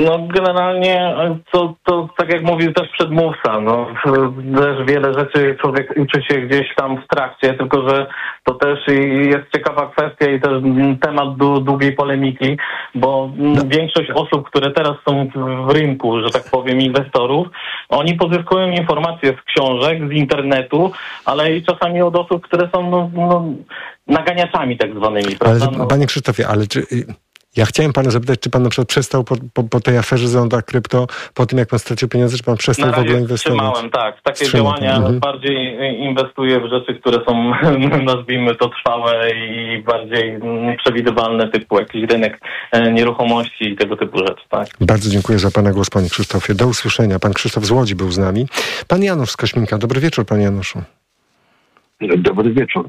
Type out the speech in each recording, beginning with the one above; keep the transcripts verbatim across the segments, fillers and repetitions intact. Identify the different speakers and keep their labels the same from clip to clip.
Speaker 1: No generalnie to, to tak jak mówił też przedmówca, no też wiele rzeczy człowiek uczy się gdzieś tam w trakcie, tylko że to też jest ciekawa kwestia i też temat długiej polemiki, bo no. większość osób, które teraz są w rynku, że tak powiem, inwestorów, oni pozyskują informacje z książek, z internetu, ale i czasami od osób, które są no, no, naganiaczami tak zwanymi. Prawda?
Speaker 2: Ale, panie Krzysztofie, ale czy... Ja chciałem pana zapytać, czy pan na przykład przestał po, po, po tej aferze Zonda Krypto, po tym jak pan stracił pieniądze, czy pan przestał
Speaker 1: na
Speaker 2: w ogóle inwestować?
Speaker 1: Wstrzymałem, tak. W takie
Speaker 2: Wstrzymał
Speaker 1: działania
Speaker 2: mhm.
Speaker 1: bardziej inwestuję w rzeczy, które są, nazwijmy to, trwałe i bardziej przewidywalne, typu jakiś rynek nieruchomości i tego typu rzeczy, tak.
Speaker 2: Bardzo dziękuję za pana głos, panie Krzysztofie. Do usłyszenia. Pan Krzysztof z Łodzi był z nami. Pan Janusz z Kośminka. Dobry wieczór, panie Januszu.
Speaker 3: Dobry wieczór.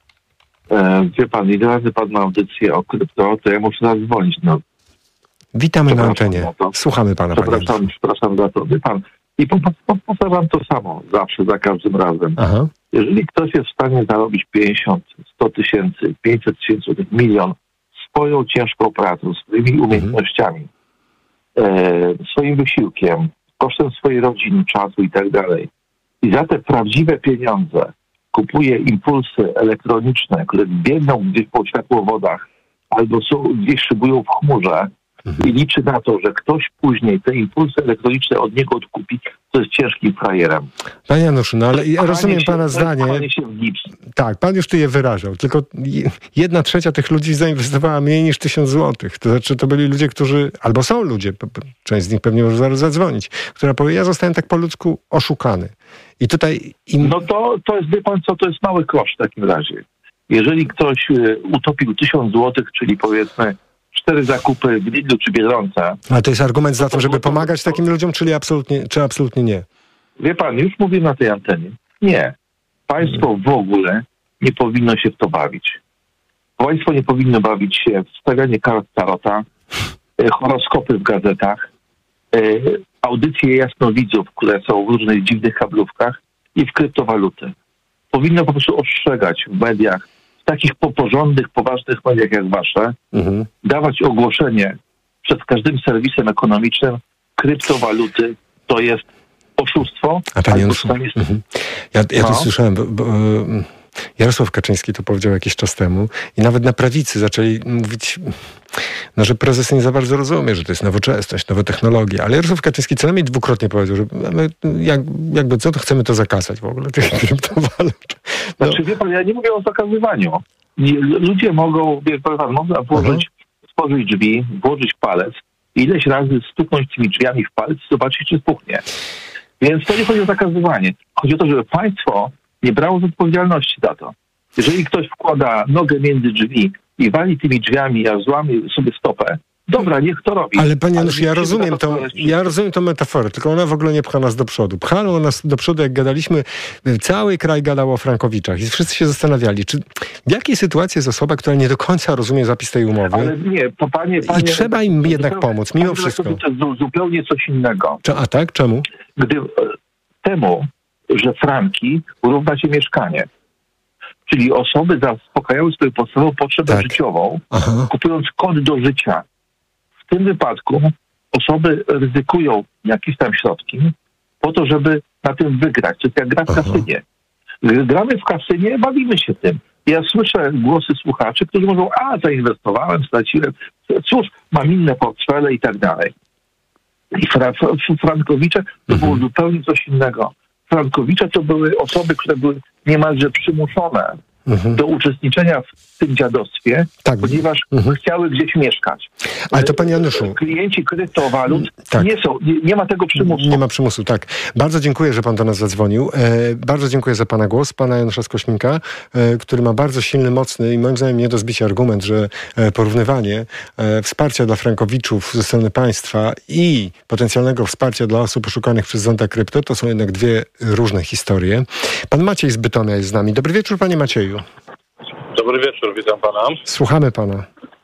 Speaker 3: E, wie pan, ile razy pan ma audycję o krypto, to ja muszę zadzwonić. No.
Speaker 2: Witamy na antenie. Słuchamy pana, panie
Speaker 3: Przepraszam, przepraszam za to. Wie pan, i powtarzam to samo zawsze, za każdym razem.
Speaker 2: Aha.
Speaker 3: Jeżeli ktoś jest w stanie zarobić pięćdziesiąt, sto tysięcy, pięćset tysięcy, milion swoją ciężką pracą, swoimi umiejętnościami, e, swoim wysiłkiem, kosztem swojej rodziny, czasu i tak dalej, i za te prawdziwe pieniądze kupuje impulsy elektroniczne, które biegną gdzieś po światłowodach albo są, gdzieś szybują w chmurze mhm. i liczy na to, że ktoś później te impulsy elektroniczne od niego odkupi, to jest ciężkim frajerem.
Speaker 2: Panie Januszu, no ale ja rozumiem
Speaker 3: się,
Speaker 2: pana zdanie.
Speaker 3: Się w gips.
Speaker 2: Tak, pan już tu je wyrażał, tylko jedna trzecia tych ludzi zainwestowała mniej niż tysiąc złotych. To znaczy to byli ludzie, którzy, albo są ludzie, część z nich pewnie może zaraz zadzwonić, która powie, ja zostałem tak po ludzku oszukany. I tutaj im...
Speaker 3: No to, to jest, wie pan co, to jest mały koszt w takim razie. Jeżeli ktoś y, utopił tysiąc złotych, czyli powiedzmy cztery zakupy w Lidlu czy Biedronce...
Speaker 2: A to jest argument za to, żeby pomagać takim ludziom, czyli absolutnie, czy absolutnie nie?
Speaker 3: Wie pan, już mówię na tej antenie. Nie. Państwo w ogóle nie powinno się w to bawić. Państwo nie powinno bawić się w stawianie kart tarota, y, horoskopy w gazetach, y, audycje jasnowidzów, które są w różnych dziwnych kablówkach i w kryptowaluty. Powinno po prostu ostrzegać w mediach, w takich porządnych, poważnych mediach jak wasze, mhm. dawać ogłoszenie przed każdym serwisem ekonomicznym, kryptowaluty to jest oszustwo.
Speaker 2: A panie Januszu, mhm. ja, ja to no. słyszałem, bo, bo Jarosław Kaczyński to powiedział jakiś czas temu i nawet na prawicy zaczęli mówić, no, że prezes nie za bardzo rozumie, że to jest nowoczesność, nowe technologie, ale Jarosław Kaczyński co najmniej dwukrotnie powiedział, że my jak, jakby co, to chcemy to zakazać w ogóle, tych kryptowalut. No.
Speaker 3: Znaczy, wie pan, ja nie mówię o zakazywaniu. Nie, ludzie mogą, wie pan, można włożyć, stworzyć drzwi, włożyć palec i ileś razy stuknąć tymi drzwiami w palec i zobaczyć, czy spuchnie. Więc to nie chodzi o zakazywanie. Chodzi o to, żeby państwo nie brało z odpowiedzialności za to. Jeżeli ktoś wkłada nogę między drzwi i wali tymi drzwiami, a złamie sobie stopę, dobra, niech to robi.
Speaker 2: Ale panie Janusz, ja rozumiem tą, ja rozumiem tą metaforę, tylko ona w ogóle nie pcha nas do przodu. Pchało nas do przodu, jak gadaliśmy, cały kraj gadał o Frankowiczach i wszyscy się zastanawiali, czy w jakiej sytuacji jest osoba, która nie do końca rozumie zapis tej umowy.
Speaker 3: Ale nie, to panie, panie,
Speaker 2: i trzeba im jednak
Speaker 3: to,
Speaker 2: pomóc, mimo wszystko.
Speaker 3: To jest zupełnie coś innego.
Speaker 2: A tak? Czemu?
Speaker 3: Gdy temu, że franki równa się mieszkanie. Czyli osoby zaspokajały swoją podstawową potrzebę tak. życiową, Aha. kupując kod do życia. W tym wypadku osoby ryzykują jakieś tam środki po to, żeby na tym wygrać. To jest jak gra w Aha. kasynie. Gdy gramy w kasynie, bawimy się tym. Ja słyszę głosy słuchaczy, którzy mówią, a zainwestowałem, straciłem, cóż, mam inne portfele i tak dalej. I fra, fra, Frankowicze to mhm. było zupełnie coś innego. Frankowicze to były osoby, które były niemalże przymuszone mhm. do uczestniczenia w tym dziadostwie, tak. ponieważ mhm. chciały gdzieś mieszkać.
Speaker 2: Ale to panie Januszu...
Speaker 3: Klienci kryptowalut tak. nie są, nie, nie ma tego przymusu.
Speaker 2: Nie ma przymusu, tak. Bardzo dziękuję, że pan do nas zadzwonił. E, bardzo dziękuję za pana głos, pana Janusza z Kośminka, e, który ma bardzo silny, mocny i moim zdaniem nie do zbicia argument, że e, porównywanie e, wsparcia dla frankowiczów ze strony państwa i potencjalnego wsparcia dla osób oszukanych przez Zonda Krypto to są jednak dwie różne historie. Pan Maciej z Bytomia jest z nami. Dobry wieczór, panie Macieju.
Speaker 4: Dobry wieczór, witam pana.
Speaker 2: Słuchamy pana.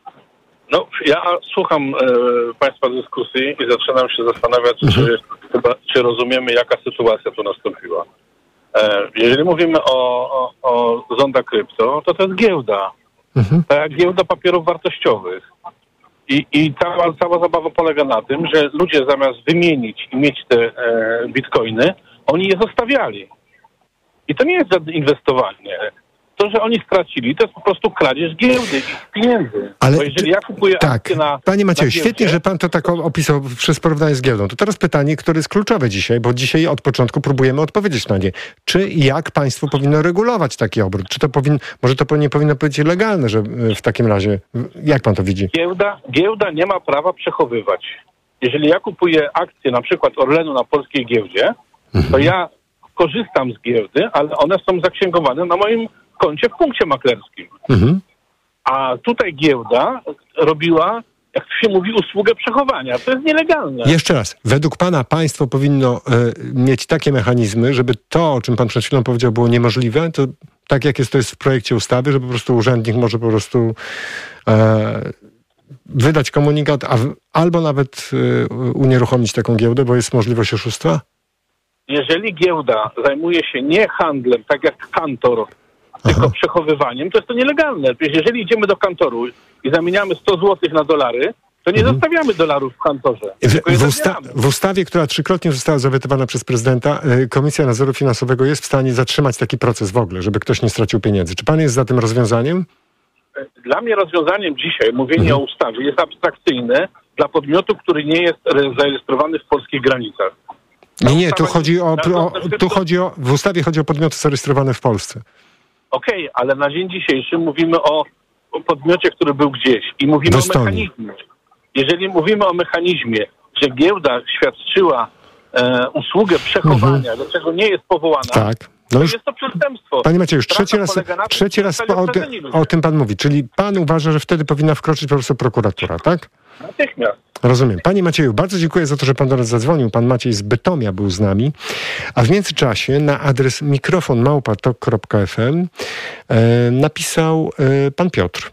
Speaker 4: No, ja słucham e, państwa dyskusji i zaczynam się zastanawiać, mhm. czy, chyba, czy rozumiemy, jaka sytuacja tu nastąpiła. E, jeżeli mówimy o, o, o Zonda Krypto, to to jest giełda. Mhm. Tak jak giełda papierów wartościowych. I, i cała, cała zabawa polega na tym, że ludzie zamiast wymienić i mieć te e, bitcoiny, oni je zostawiali. I to nie jest inwestowanie. To, że oni stracili, to jest po prostu kradzież giełdy i pieniędzy.
Speaker 2: Ale
Speaker 4: bo jeżeli ja kupuję
Speaker 2: tak,
Speaker 4: akcje na
Speaker 2: Panie Macieju,
Speaker 4: na giełdzie,
Speaker 2: świetnie, że pan to tak opisał przez porównanie z giełdą. To teraz pytanie, które jest kluczowe dzisiaj, bo dzisiaj od początku próbujemy odpowiedzieć na nie. Czy i jak państwo powinno regulować taki obrót? Czy to powin, może to nie powinno być legalne, że w takim razie, jak pan to widzi?
Speaker 4: Giełda, giełda nie ma prawa przechowywać. Jeżeli ja kupuję akcje na przykład Orlenu na polskiej giełdzie, mhm. to ja korzystam z giełdy, ale one są zaksięgowane na moim koncie w punkcie maklerskim. Mhm. A tutaj giełda robiła, jak się mówi, usługę przechowania. To jest nielegalne.
Speaker 2: Jeszcze raz. Według pana państwo powinno y, mieć takie mechanizmy, żeby to, o czym pan przed chwilą powiedział, było niemożliwe, to tak jak jest to jest w projekcie ustawy, że po prostu urzędnik może po prostu e, wydać komunikat, a w, albo nawet y, unieruchomić taką giełdę, bo jest możliwość oszustwa?
Speaker 4: Jeżeli giełda zajmuje się nie handlem, tak jak kantor, tylko Aha. przechowywaniem, to jest to nielegalne. Jeżeli idziemy do kantoru i zamieniamy sto złotych na dolary, to nie mhm. zostawiamy dolarów w kantorze.
Speaker 2: W, w, usta- w ustawie, która trzykrotnie została zawetowana przez prezydenta, Komisja Nadzoru Finansowego jest w stanie zatrzymać taki proces w ogóle, żeby ktoś nie stracił pieniędzy. Czy pan jest za tym rozwiązaniem?
Speaker 4: Dla mnie rozwiązaniem dzisiaj, mówienie mhm. o ustawie, jest abstrakcyjne dla podmiotu, który nie jest zarejestrowany w polskich granicach.
Speaker 2: Nie, nie, tu chodzi o, o, tu chodzi o, w ustawie chodzi o podmioty zarejestrowane w Polsce.
Speaker 4: Okej, okay, ale na dzień dzisiejszy mówimy o, o podmiocie, który był gdzieś i mówimy o mechanizmie. Jeżeli mówimy o mechanizmie, że giełda świadczyła e, usługę przechowania, mhm. do czego nie jest powołana,
Speaker 2: tak.
Speaker 4: No to już, jest to przestępstwo.
Speaker 2: Panie Macieju, już trzeci raz, trzeci raz o, o tym pan mówi. Czyli pan uważa, że wtedy powinna wkroczyć po prostu prokuratura, tak?
Speaker 4: Natychmiast.
Speaker 2: Rozumiem. Panie Macieju, bardzo dziękuję za to, że pan do nas zadzwonił. Pan Maciej z Bytomia był z nami. A w międzyczasie na adres mikrofon małpa tok kropka f m e, napisał e, pan Piotr.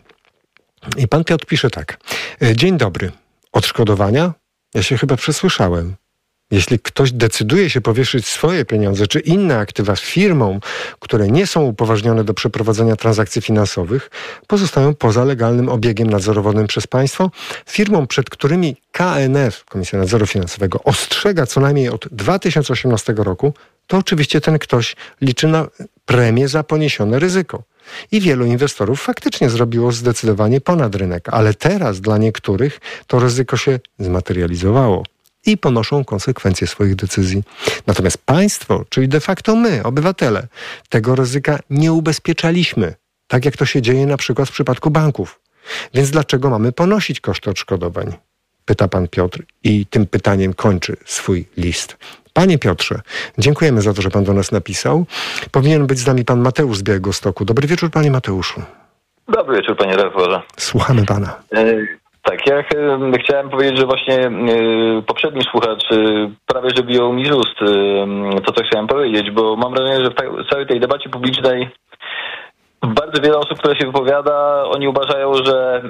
Speaker 2: I pan Piotr pisze tak. E, Dzień dobry. Odszkodowania? Ja się chyba przesłyszałem. Jeśli ktoś decyduje się powieszyć swoje pieniądze czy inne aktywa firmom, które nie są upoważnione do przeprowadzenia transakcji finansowych, pozostają poza legalnym obiegiem nadzorowanym przez państwo. Firmom, przed którymi K N F, Komisja Nadzoru Finansowego, ostrzega co najmniej od dwa tysiące osiemnastego roku, to oczywiście ten ktoś liczy na premię za poniesione ryzyko. I wielu inwestorów faktycznie zrobiło zdecydowanie ponad rynek, ale teraz dla niektórych to ryzyko się zmaterializowało i ponoszą konsekwencje swoich decyzji. Natomiast państwo, czyli de facto my, obywatele, tego ryzyka nie ubezpieczaliśmy, tak jak to się dzieje na przykład w przypadku banków. Więc dlaczego mamy ponosić koszty odszkodowań? Pyta pan Piotr i tym pytaniem kończy swój list. Panie Piotrze, dziękujemy za to, że pan do nas napisał. Powinien być z nami pan Mateusz z Białegostoku. Dobry wieczór, panie Mateuszu.
Speaker 5: Dobry wieczór, panie redaktorze.
Speaker 2: Słuchamy pana.
Speaker 5: Tak, ja ch- chciałem powiedzieć, że właśnie y, poprzedni słuchacz y, prawie że bił mi z ust y, to, co chciałem powiedzieć, bo mam wrażenie, że w, ta- w całej tej debacie publicznej bardzo wiele osób, które się wypowiada, oni uważają, że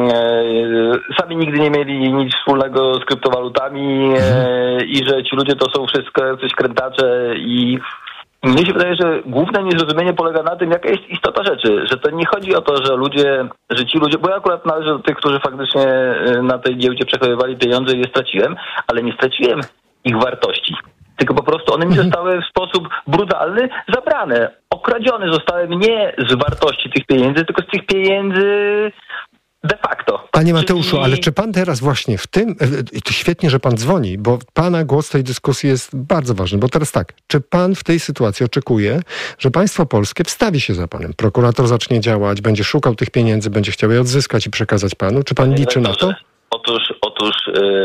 Speaker 5: y, sami nigdy nie mieli nic wspólnego z kryptowalutami y, i że ci ludzie to są wszystko jacyś krętacze i mnie się wydaje, że główne niezrozumienie polega na tym, jaka jest istota rzeczy, że to nie chodzi o to, że ludzie, że ci ludzie, bo ja akurat należę do tych, którzy faktycznie na tej giełdzie przechowywali pieniądze i je straciłem, ale nie straciłem ich wartości, tylko po prostu one mi zostały w sposób brutalny zabrane. Okradzione zostałem nie z wartości tych pieniędzy, tylko z tych pieniędzy de facto.
Speaker 2: Panie Mateuszu, ale czy pan teraz właśnie w tym, to świetnie, że pan dzwoni, bo pana głos w tej dyskusji jest bardzo ważny, bo teraz tak, czy pan w tej sytuacji oczekuje, że państwo polskie wstawi się za panem, prokurator zacznie działać, będzie szukał tych pieniędzy, będzie chciał je odzyskać i przekazać panu? Czy pan Panie liczy na to?
Speaker 5: Otóż, otóż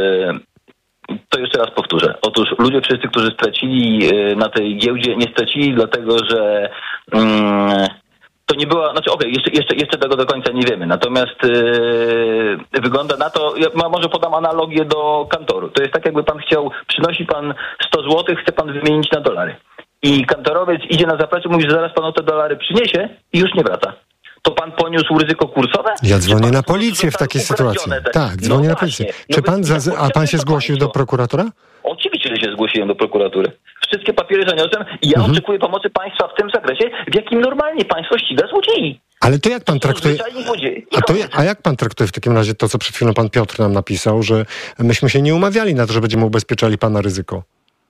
Speaker 5: yy, to jeszcze raz powtórzę. Otóż ludzie wszyscy, którzy stracili yy, na tej giełdzie, nie stracili dlatego, że yy, to nie była, znaczy okej, okay, jeszcze, jeszcze, jeszcze tego do końca nie wiemy, natomiast yy, wygląda na to, ja może podam analogię do kantoru. To jest tak, jakby pan chciał, przynosi pan sto złotych, chce pan wymienić na dolary. I kantorowiec idzie na zaplecze, mówi, że zaraz panu te dolary przyniesie i już nie wraca. To pan poniósł ryzyko kursowe?
Speaker 2: Ja dzwonię na policję w takiej sytuacji. Te... Tak, dzwonię no na policję. No Czy pan, za... a pan się zgłosił do prokuratora?
Speaker 5: Oczywiście, że się zgłosiłem do prokuratury. Wszystkie papiery zaniosłem i ja mhm. oczekuję pomocy państwa w tym zakresie, w jakim normalnie państwo ściga złodziei.
Speaker 2: Ale to jak pan traktuje... A, to, a jak pan traktuje w takim razie to, co przed chwilą pan Piotr nam napisał, że myśmy się nie umawiali na to, że będziemy ubezpieczali pana ryzyko?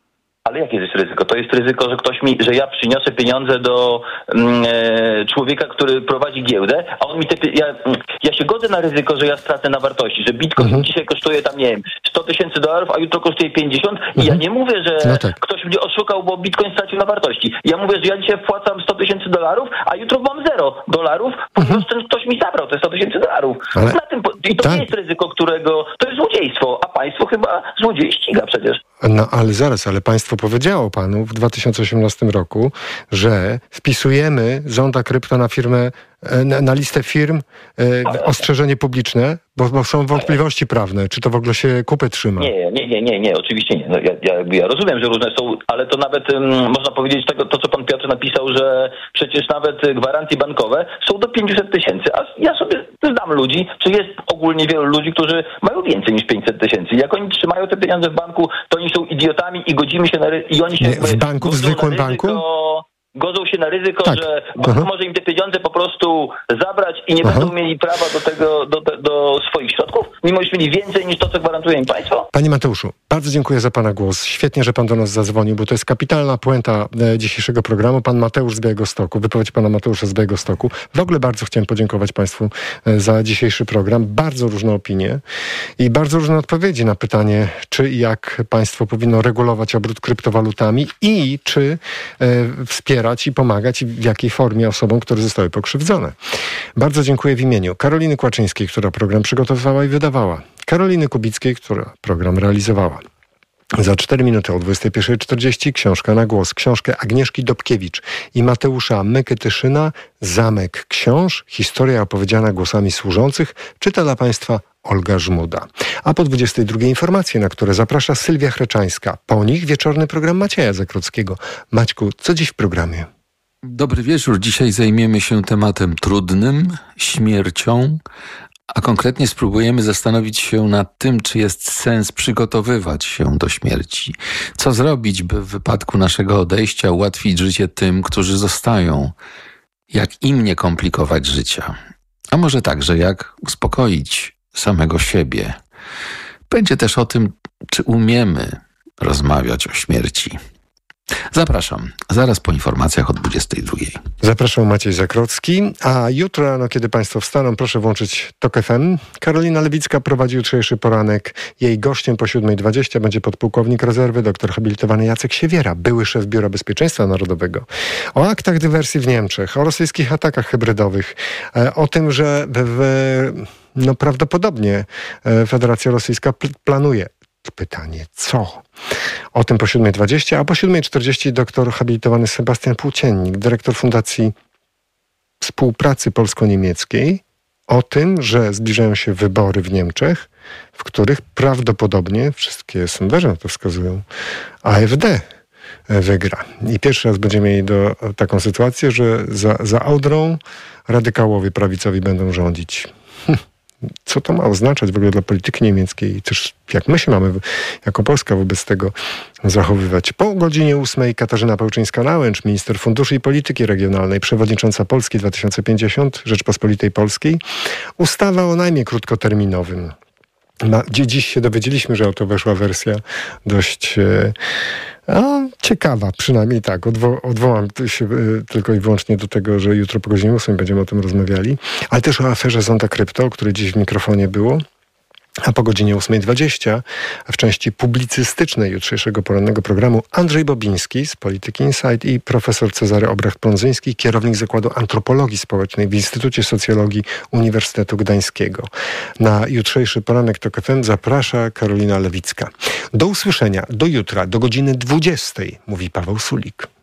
Speaker 5: Ale jakie jest ryzyko? To jest ryzyko, że ktoś mi, że ja przyniosę pieniądze do mm, e, człowieka, który prowadzi giełdę, a on mi te, ja, ja się godzę na ryzyko, że ja stracę na wartości, że Bitcoin mhm. dzisiaj kosztuje tam, nie wiem, sto tysięcy dolarów, a jutro kosztuje pięćdziesiąt mhm. i ja nie mówię, że no tak. ktoś mnie oszukał, bo Bitcoin stracił na wartości. Ja mówię, że ja dzisiaj wpłacam sto tysięcy dolarów, a jutro mam zero dolarów, ponieważ mhm. ten ktoś mi zabrał te sto tysięcy dolarów. Ale... Na tym, I to tak. nie jest ryzyko, którego, to jest złodziejstwo, a państwo chyba złodziei ściga przecież.
Speaker 2: No ale zaraz, ale państwo powiedziało panu w dwa tysiące osiemnastym roku, że wpisujemy Zonda Krypto na firmę, na, na listę firm e, ostrzeżenie publiczne, bo, bo są wątpliwości prawne. Czy to w ogóle się kupy trzyma?
Speaker 5: Nie, nie, nie, nie, nie oczywiście nie. No, ja, ja, ja rozumiem, że różne są, ale to nawet um, można powiedzieć tego, to, co pan Piotr napisał, że przecież nawet gwarancje bankowe są do pięćset tysięcy, a ja sobie znam ludzi, czy jest ogólnie wielu ludzi, którzy mają więcej niż pięćset tysięcy. Jak oni trzymają te pieniądze w banku, to oni są idiotami i godzimy się na ry- i oni się...
Speaker 2: Nie, w banku, w zwykłym banku?
Speaker 5: Godzą się na ryzyko, tak. że bank Aha. może im te pieniądze po prostu zabrać i nie Aha. będą mieli prawa do tego, do, do swoich środków, mimo że mieli więcej niż to, co gwarantuje im państwo?
Speaker 2: Panie Mateuszu, bardzo dziękuję za pana głos. Świetnie, że pan do nas zadzwonił, bo to jest kapitalna puenta e, dzisiejszego programu. Pan Mateusz z Białegostoku, wypowiedź pana Mateusza z Białegostoku. W ogóle bardzo chciałem podziękować państwu e, za dzisiejszy program. Bardzo różne opinie i bardzo różne odpowiedzi na pytanie, czy i jak państwo powinno regulować obrót kryptowalutami i czy e, wspierać i pomagać i w jakiej formie osobom, które zostały pokrzywdzone. Bardzo dziękuję w imieniu Karoliny Kłaczyńskiej, która program przygotowywała i wydawała, Karoliny Kubickiej, która program realizowała. Za cztery minuty o dwudziestej pierwszej czterdzieści książka na głos. Książkę Agnieszki Dobkiewicz i Mateusza Myketyszyna Zamek Książ. Historia opowiedziana głosami służących. Czyta dla państwa Olga Żmuda. A po dwudziestej drugiej informacje, na które zaprasza Sylwia Chreczańska. Po nich wieczorny program Macieja Zakróckiego. Maćku, co dziś w programie?
Speaker 6: Dobry wieczór. Dzisiaj zajmiemy się tematem trudnym, śmiercią, a konkretnie spróbujemy zastanowić się nad tym, czy jest sens przygotowywać się do śmierci. Co zrobić, by w wypadku naszego odejścia ułatwić życie tym, którzy zostają? Jak im nie komplikować życia? A może także jak uspokoić samego siebie? Będzie też o tym, czy umiemy rozmawiać o śmierci. Zapraszam, zaraz po informacjach o dwudziestej drugiej.
Speaker 2: Zapraszam, Maciej Zakrocki, a jutro rano, kiedy państwo wstaną, proszę włączyć TOK F M. Karolina Lewicka prowadzi jutrzejszy poranek. Jej gościem po siódmej dwadzieścia będzie podpułkownik rezerwy, doktor habilitowany Jacek Siewiera, były szef Biura Bezpieczeństwa Narodowego. O aktach dywersji w Niemczech, o rosyjskich atakach hybrydowych, o tym, że w, no, prawdopodobnie Federacja Rosyjska pl- planuje pytanie, co? O tym po siódmej dwadzieścia, a po siódmej czterdzieści doktor habilitowany Sebastian Płóciennik, dyrektor Fundacji Współpracy Polsko-Niemieckiej, o tym, że zbliżają się wybory w Niemczech, w których prawdopodobnie, wszystkie sondaże na to wskazują, A F D wygra. I pierwszy raz będziemy mieli do, taką sytuację, że za, za Audrą radykałowie prawicowi będą rządzić. Hm. Co to ma oznaczać w ogóle dla polityki niemieckiej i też jak my się mamy jako Polska wobec tego zachowywać. Po godzinie ósmej Katarzyna Pełczyńska-Nałęcz, minister funduszy i polityki regionalnej, przewodnicząca Polski dwa tysiące pięćdziesiąt, Rzeczpospolitej Polskiej. Ustawa o najmie krótkoterminowym. Na, dziś się dowiedzieliśmy, że oto weszła wersja dość e, a, ciekawa, przynajmniej tak. Odwo- odwołam się y, tylko i wyłącznie do tego, że jutro po godzinie ósmej będziemy o tym rozmawiali, ale też o aferze Zonda Krypto, o której dziś w mikrofonie było. A po godzinie ósmej dwadzieścia w części publicystycznej jutrzejszego porannego programu Andrzej Bobiński z Polityki Insight i profesor Cezary Obrecht-Prądzyński, kierownik Zakładu Antropologii Społecznej w Instytucie Socjologii Uniwersytetu Gdańskiego. Na jutrzejszy poranek TOK F M zaprasza Karolina Lewicka. Do usłyszenia, do jutra, do godziny dwudziestej, mówi Paweł Sulik.